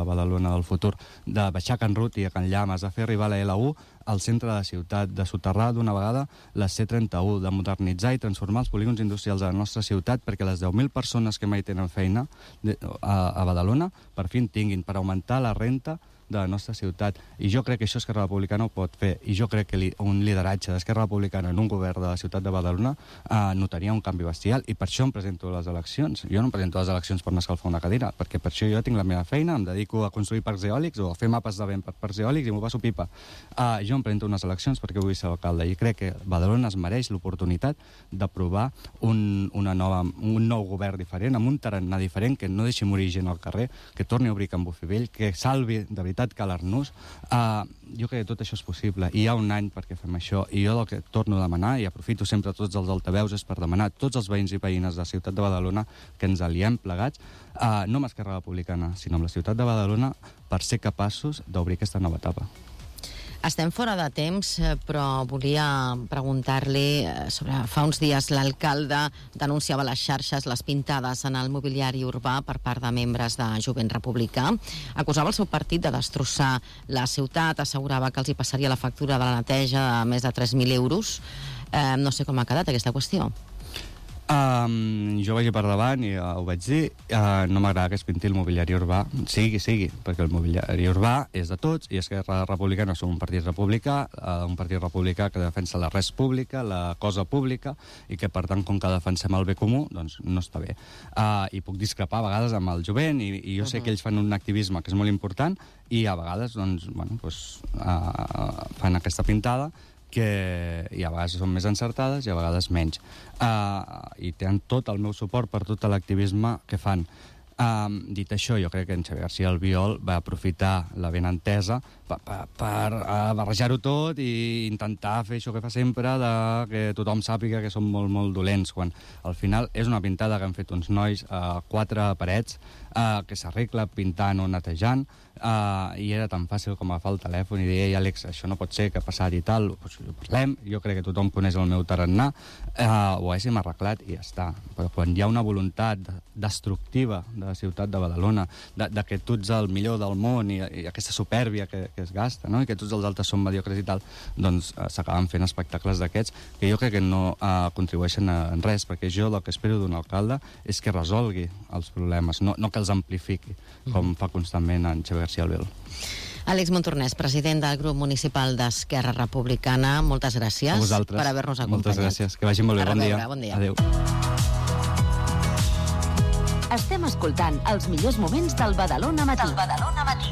Badalona del futur, de baixar Can Ruti a Can Llames, de fer arribar la L1 al centre de la ciutat, de soterrar d'una vegada la C31, de modernitzar i transformar els polígons industrials de la nostra ciutat perquè les 10.000 persones que mai tenen feina a Badalona per fi en tinguin, per augmentar la renta de la nostra ciutat. I jo crec que això Esquerra Republicana ho pot fer. I jo crec que un lideratge d'Esquerra Republicana en un govern de la ciutat de Badalona notaria un canvi bestial. I per això em presento a les eleccions. Jo no em presento a les eleccions per m'escalfar una cadira, perquè per això jo tinc la meva feina, em dedico a construir parcs eòlics o a fer mapes de vent per parcs eòlics i m'ho passo pipa. Jo em presento a unes eleccions perquè vull ser alcalde i crec que Badalona es mereix l'oportunitat d'aprovar un nou govern diferent, amb un tarannà diferent, que no deixi morir gent al carrer, que torni a obrir Can Bufivell, que salvi de veritat Calarnús. Jo crec que tot això és possible i hi ha un any perquè fem això, i jo el que torno a demanar, i aprofito sempre tots els altaveus, és per demanar a tots els veïns i veïnes de la ciutat de Badalona que ens aliem plegats, no amb Esquerra Republicana, sinó amb la ciutat de Badalona, per ser capaços d'obrir aquesta nova etapa. Estem fora de temps, però volia preguntar-li sobre... Fa uns dies l'alcalde denunciava a les xarxes les pintades en el mobiliari urbà per part de membres de Jovent Republicà. Acusava el seu partit de destrossar la ciutat, assegurava que els hi passaria la factura de la neteja de més de 3.000 euros. No sé com ha quedat aquesta qüestió. Jo vaig per davant i ho vaig dir, no m'agrada que es pinti el mobiliari urbà, sigui, perquè el mobiliari urbà és de tots i Esquerra Republicana som un partit republicà que defensa la res pública, la cosa pública, i que per tant com que defensem el bé comú, doncs no està bé. I puc discrepar a vegades amb el jovent i jo sé que ells fan un activisme que és molt important i a vegades fan aquesta pintada i a vegades són més encertades i a vegades menys. I tenen tot el meu suport per tot l'activisme que fan. Dit això, jo crec que en Xavier García Albiol va aprofitar la benentesa per barrejar-ho tot i intentar fer això que fa sempre, que tothom sàpiga que som molt, molt dolents, quan al final és una pintada que han fet uns nois a 4 parets que s'arregla pintant o netejant, i era tan fàcil com agafar el telèfon i dir: ei, Àlex, això no pot ser, que ha passat i tal. Pues, parlem, jo crec que tothom coneix el meu tarannà, ho haguéssim arreglat i ja està. Però quan hi ha una voluntat destructiva de la ciutat de Badalona, de que tu ets el millor del món i aquesta supèrbia que es gasta, no? I que tots els altres són mediocres i tal, doncs s'acaben fent espectacles d'aquests que jo crec que no contribueixen en res, perquè jo el que espero d'un alcalde és que resolgui els problemes, no que els amplifiqui, com fa constantment en Xavier García Albiol. Àlex Montornès, president del grup municipal d'Esquerra Republicana, moltes gràcies per haver-nos acompanyat. Moltes gràcies, que vagi molt bé, bon dia. Adéu. Estem escoltant els millors moments del Badalona Matí.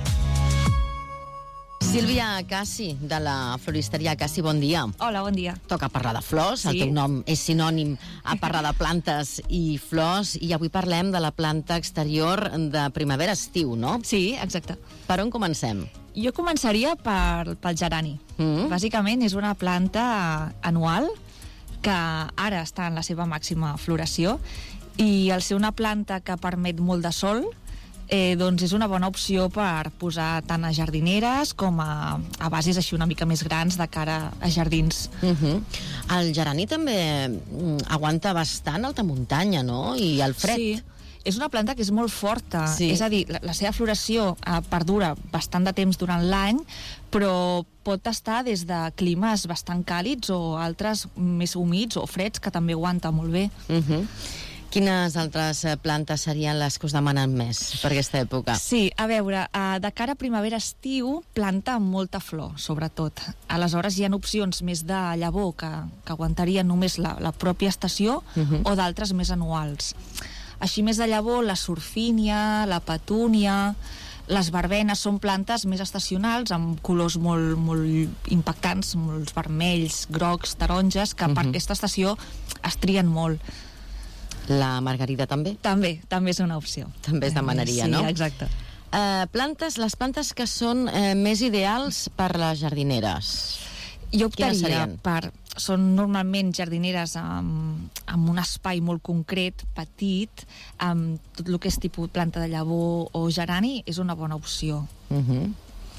Sílvia Cassi, de la floristeria Cassi, bon dia. Hola, bon dia. Toca parlar de flors, sí. El teu nom és sinònim a parlar de plantes i flors, i avui parlem de la planta exterior de primavera-estiu, no? Sí, exacte. Per on comencem? Jo començaria pel gerani. Bàsicament és una planta anual que ara està en la seva màxima floració, i al ser una planta que permet molt de sol, doncs és una bona opció per posar tant a jardineres com a bases així una mica més grans de cara a jardins. El gerani també aguanta bastant alta muntanya, no? I el fred. Sí, és una planta que és molt forta, sí. És a dir, la seva floració perdura bastant de temps durant l'any, però pot estar des de climes bastant càlids o altres més humits o freds, que també aguanta molt bé. Quines altres plantes serien les que us demanen més per aquesta època? Sí, a veure, de cara a primavera-estiu, planta amb molta flor, sobretot. Aleshores hi ha opcions més de llavor que aguantarien només la pròpia estació, o d'altres més anuals. Així més de llavor, la surfínia, la petúnia, les verbenes són plantes més estacionals, amb colors molt, molt impactants, molts vermells, grocs, taronges, que per aquesta estació es trien molt. La margarida també? També és una opció. També es demanaria, no? Sí, exacte. Les plantes que són més ideals per les jardineres. Jo optaria per... Són normalment jardineres amb un espai molt concret, petit, amb tot el que és tipus planta de llavor o gerani, és una bona opció.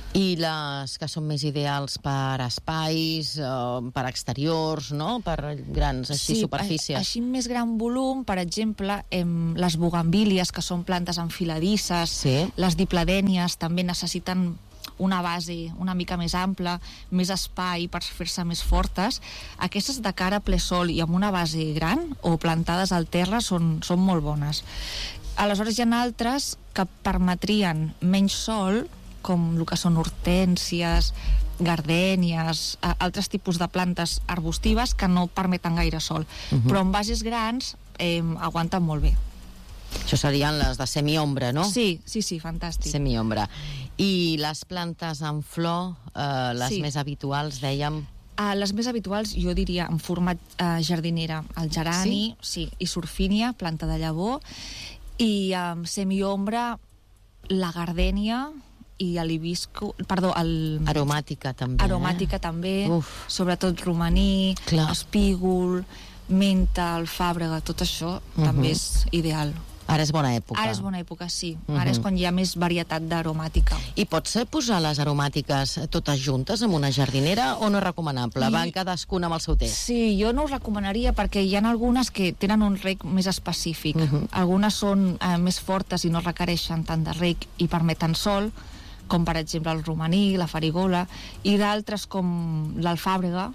I les que són més ideals per espais, per exteriors, no? Per grans superfícies. Així més gran volum, per exemple, les bugambílies, que són plantes enfiladisses, les dipladènies també necessiten una base una mica més ampla, més espai per fer-se més fortes. Aquestes de cara a ple sol i amb una base gran o plantades al terra són molt bones. Aleshores hi ha altres que permetrien menys sol, com el que són hortències, gardènies, altres tipus de plantes arbustives que no permeten gaire sol. Però amb bases grans aguanten molt bé. Això serien les de semiombra, no? Sí, fantàstic. Semiombra. I les plantes en flor, les més habituals, dèiem... Les més habituals, jo diria, en format jardinera, el gerani, i surfínia, planta de llavor, i semiombra, la gardènia i l'hibisco... Perdó, aromàtica també. Aromàtica també, sobretot romaní, espígol, menta, alfàbrega, tot això també és ideal. Ara és bona època. Ara és bona època, sí. Ara és quan hi ha més varietat d'aromàtica. I pots posar les aromàtiques totes juntes en una jardinera o no és recomanable? Van cadascuna amb el seu test? Sí, jo no ho recomanaria perquè hi ha algunes que tenen un reg més específic. Algunes són més fortes i no requereixen tant de reg i permeten sol, com per exemple el romaní, la farigola, i d'altres com l'alfàbrega,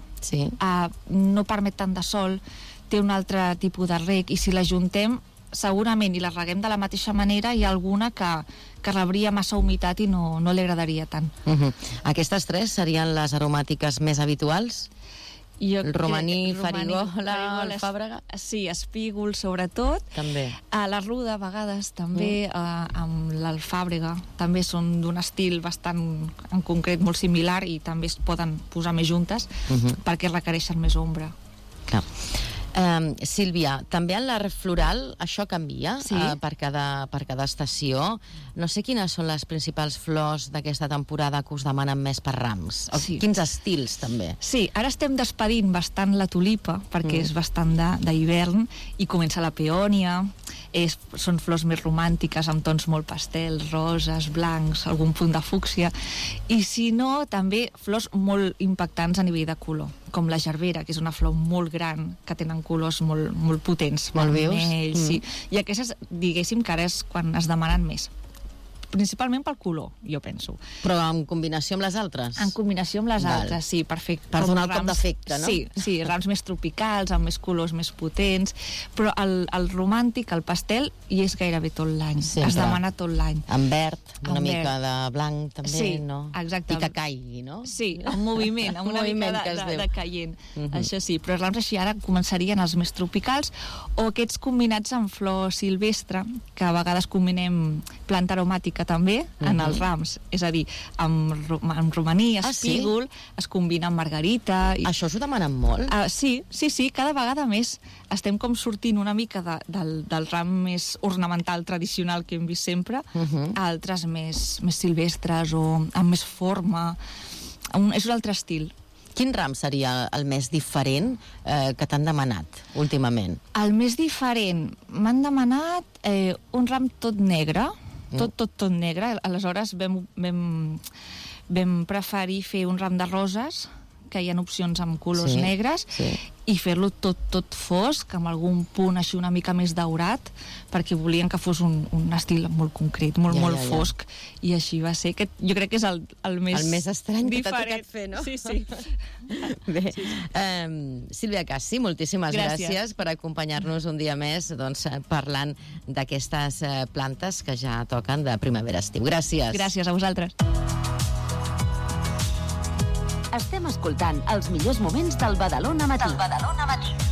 no permet tant de sol, té un altre tipus de reg, i si la juntem segurament i la reguem de la mateixa manera, hi ha alguna que rebria massa humitat i no li agradaria tant. Aquestes tres serien les aromàtiques més habituals? El romaní, farigola, alfàbrega? Sí, espígol sobretot. També. La ruda a vegades també, amb l'alfàbrega, també són d'un estil bastant en concret molt similar i també es poden posar més juntes perquè requereixen més ombra. Clar. Sílvia, també en l'art floral això canvia per cada estació. No sé quines són les principals flors d'aquesta temporada que us demanen més per rams. Quins estils, també. Sí, ara estem despedint bastant la tulipa, perquè és bastant d'hivern, i comença la peònia. Són flors més romàntiques, amb tons molt pastels, roses, blancs, algun punt de fúcsia. I si no, també flors molt impactants a nivell de color, com la gerbera, que és una flor molt gran, que tenen colors molt potents. Molt vius. I aquestes, diguéssim, que ara és quan es demanen més. Principalment pel color, jo penso. Però en combinació amb les altres? En combinació amb les altres, sí, perfecte. Per donar el cop d'efecte, no? Sí, rams més tropicals, amb més colors més potents, però el romàntic, el pastel, hi és gairebé tot l'any. Es demana tot l'any. En verd, una mica de blanc, també, no? Sí, exacte. I que caigui, no? Sí, en moviment, amb una mica de caient. Això sí, però els rams així ara començarien els més tropicals, o aquests combinats amb flor silvestre, que a vegades combinem planta aromàtica també en els rams, és a dir, amb romaní, espígol, es combina amb margarita. Això us ho demanen molt? Sí, cada vegada més estem com sortint una mica del ram més ornamental tradicional que hem vist sempre, a altres més silvestres o amb més forma. És un altre estil. Quin ram seria el més diferent que t'han demanat últimament? El més diferent? M'han demanat un ram tot negre, tot negre. Aleshores vam preferir fer un ram de roses, que hi ha opcions amb colors negres, i fer-lo tot fosc, amb algun punt així una mica més daurat, perquè volien que fos un estil molt concret, molt fosc, i així va ser. Jo crec que és el més estrany que t'ha tocat fer, no? Sí. Bé, Sílvia Cassi, moltíssimes gràcies per acompanyar-nos un dia més parlant d'aquestes plantes que ja toquen de primavera-estiu. Gràcies. Gràcies a vosaltres. Estem escoltant els millors moments del Badalona Matí.